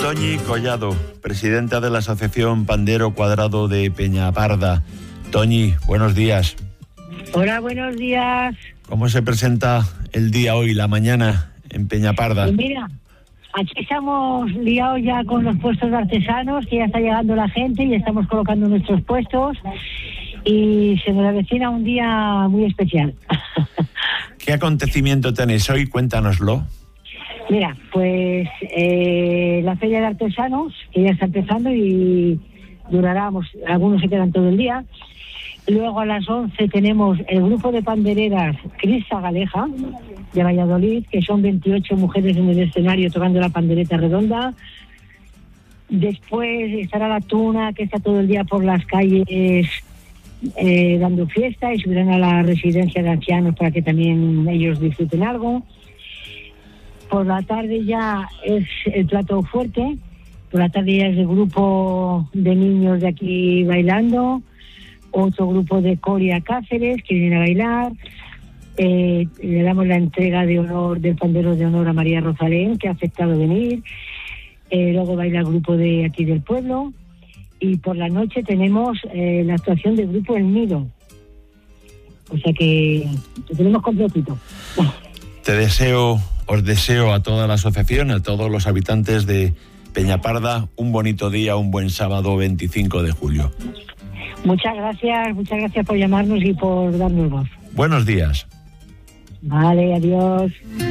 Toñi Collado, presidenta de la Asociación Pandero Cuadrado de Peñaparda. Toñi, buenos días. Hola, buenos días. ¿Cómo se presenta el día hoy, la mañana, en Peñaparda? Pues mira, aquí estamos liados ya con los puestos de artesanos, que ya está llegando la gente y estamos colocando nuestros puestos y se nos avecina un día muy especial. ¿Qué acontecimiento tenéis hoy? Cuéntanoslo. Mira, pues la Feria de Artesanos, que ya está empezando y durará, algunos se quedan todo el día. Luego a las 11 tenemos el grupo de pandereras Crista Galeja, de Valladolid, que son 28 mujeres en el escenario tocando la pandereta redonda. Después estará la Tuna, que está todo el día por las calles dando fiesta, y subirán a la residencia de ancianos para que también ellos disfruten algo. Por la tarde ya es el plato fuerte, por la tarde ya es el grupo de niños de aquí bailando, otro grupo de Coria Cáceres que vienen a bailar. Le damos la entrega de honor del pandero de honor a María Rosalén, que ha aceptado venir. Luego baila el grupo de aquí del pueblo. Y por la noche tenemos la actuación del grupo El Nido. O sea que tenemos completito. Os deseo a toda la asociación, a todos los habitantes de Peñaparda, un bonito día, un buen sábado 25 de julio. Muchas gracias por llamarnos y por darnos voz. Buenos días. Vale, adiós.